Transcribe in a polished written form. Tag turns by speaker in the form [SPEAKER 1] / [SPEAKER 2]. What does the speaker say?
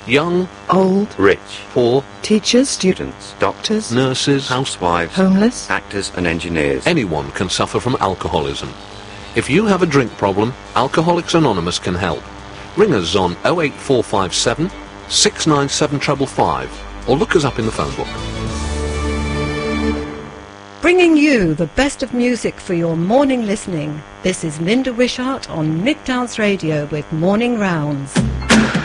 [SPEAKER 1] Young,
[SPEAKER 2] old,
[SPEAKER 3] rich,
[SPEAKER 2] poor, teachers,
[SPEAKER 3] students,
[SPEAKER 2] doctors,
[SPEAKER 1] nurses,
[SPEAKER 3] housewives,
[SPEAKER 2] homeless,
[SPEAKER 3] actors and engineers.
[SPEAKER 1] anyone can suffer from alcoholism. If you have a drink problem, Alcoholics Anonymous can help. Ring us on 08457 697 555 or look us up in the phone book.
[SPEAKER 4] Bringing you the best of music for your morning listening. This is Linda Wishart on Midtowns Radio with Morning Rounds.